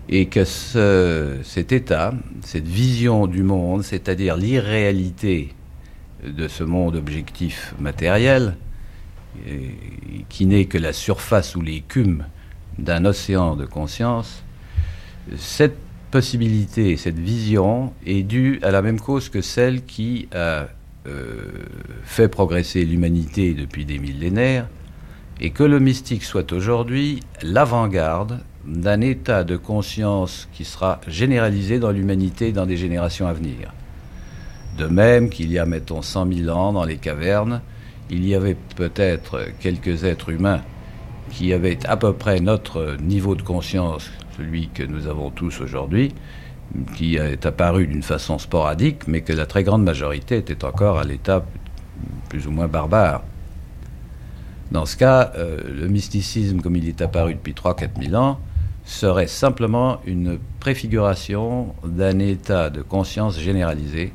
Et que cet état, cette vision du monde, c'est-à-dire l'irréalité de ce monde objectif matériel, qui n'est que la surface ou l'écume d'un océan de conscience, cette possibilité, cette vision est due à la même cause que celle qui a fait progresser l'humanité depuis des millénaires, et que le mystique soit aujourd'hui l'avant-garde d'un état de conscience qui sera généralisé dans l'humanité dans des générations à venir. De même qu'il y a, mettons, 100 000 ans dans les cavernes, il y avait peut-être quelques êtres humains qui avaient à peu près notre niveau de conscience, celui que nous avons tous aujourd'hui, qui est apparu d'une façon sporadique, mais que la très grande majorité était encore à l'état plus ou moins barbare. Dans ce cas, le mysticisme, comme il est apparu depuis 3-4 000 ans, serait simplement une préfiguration d'un état de conscience généralisé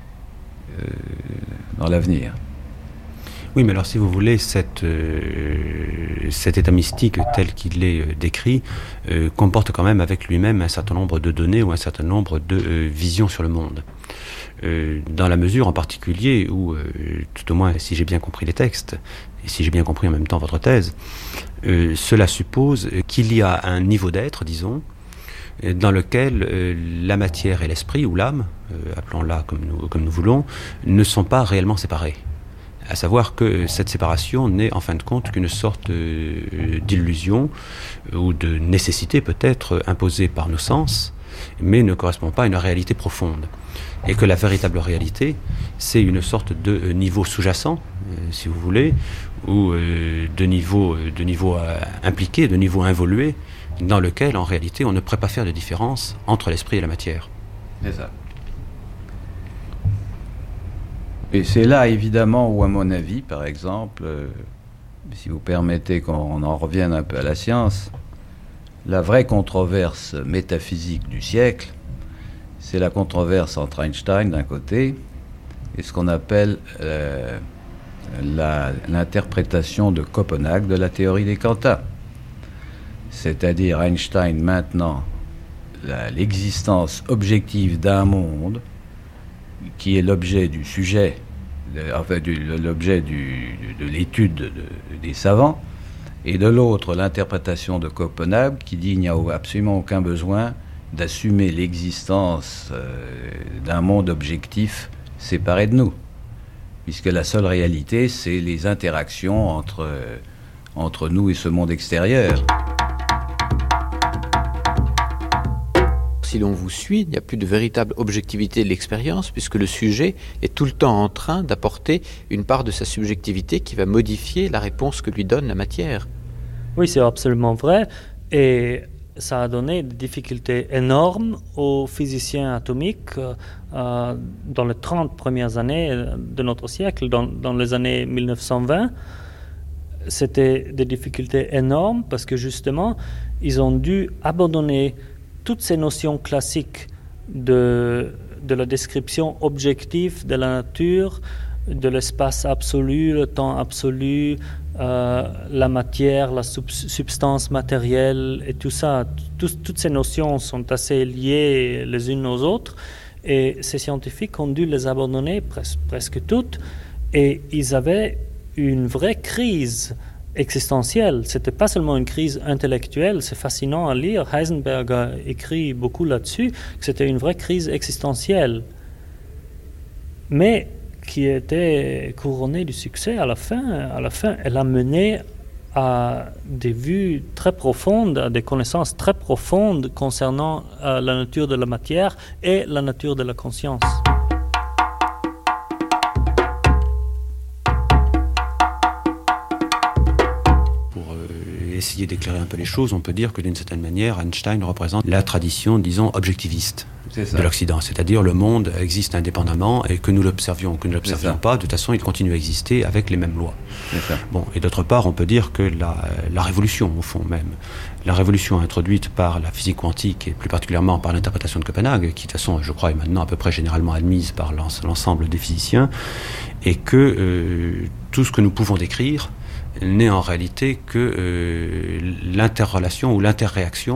dans l'avenir. Oui, mais alors si vous voulez, cet état mystique tel qu'il est décrit comporte quand même avec lui-même un certain nombre de données ou un certain nombre de visions sur le monde. Dans la mesure en particulier où, tout au moins si j'ai bien compris les textes, et si j'ai bien compris en même temps votre thèse, cela suppose qu'il y a un niveau d'être, disons, dans lequel la matière et l'esprit, ou l'âme, appelons-la comme nous voulons, ne sont pas réellement séparés. À savoir que cette séparation n'est en fin de compte qu'une sorte d'illusion ou de nécessité peut-être imposée par nos sens, mais ne correspond pas à une réalité profonde. Et que la véritable réalité, c'est une sorte de niveau sous-jacent, si vous voulez, ou de niveau impliqué, de niveau involué, dans lequel en réalité on ne pourrait pas faire de différence entre l'esprit et la matière. C'est ça. Et c'est là, évidemment, où, à mon avis, par exemple, si vous permettez qu'on en revienne un peu à la science, la vraie controverse métaphysique du siècle, c'est la controverse entre Einstein, d'un côté, et ce qu'on appelle l'interprétation de Copenhague de la théorie des quanta. C'est-à-dire Einstein maintenant l'existence objective d'un monde qui est l'objet du sujet, l'objet de l'étude des savants, et de l'autre l'interprétation de Copenhague qui dit qu'il n'y a absolument aucun besoin d'assumer l'existence d'un monde objectif séparé de nous, puisque la seule réalité, c'est les interactions entre nous et ce monde extérieur. Si l'on vous suit, il n'y a plus de véritable objectivité de l'expérience, puisque le sujet est tout le temps en train d'apporter une part de sa subjectivité qui va modifier la réponse que lui donne la matière. Oui, c'est absolument vrai. Et ça a donné des difficultés énormes aux physiciens atomiques dans les 30 premières années de notre siècle, dans les années 1920. C'était des difficultés énormes parce que justement, ils ont dû abandonner toutes ces notions classiques de la description objective de la nature, de l'espace absolu, le temps absolu, la matière, la substance matérielle et tout ça. Toutes ces notions sont assez liées les unes aux autres et ces scientifiques ont dû les abandonner presque toutes et ils avaient une vraie crise existentielle. C'était pas seulement une crise intellectuelle, c'est fascinant à lire. Heisenberg a écrit beaucoup là-dessus, que c'était une vraie crise existentielle, mais qui était couronnée du succès à la fin. À la fin, elle a mené à des vues très profondes, à des connaissances très profondes concernant la nature de la matière et la nature de la conscience. Essayer d'éclairer un peu les choses, on peut dire que d'une certaine manière, Einstein représente la tradition, disons, objectiviste de l'Occident. C'est-à-dire le monde existe indépendamment et que nous l'observions ou que nous ne l'observions pas, de toute façon, il continue à exister avec les mêmes lois. Bon, et d'autre part, on peut dire que la révolution, au fond même, la révolution introduite par la physique quantique et plus particulièrement par l'interprétation de Copenhague, qui de toute façon, je crois, est maintenant à peu près généralement admise par l'ensemble des physiciens, et que tout ce que nous pouvons décrire n'est en réalité que l'interrelation ou l'interréaction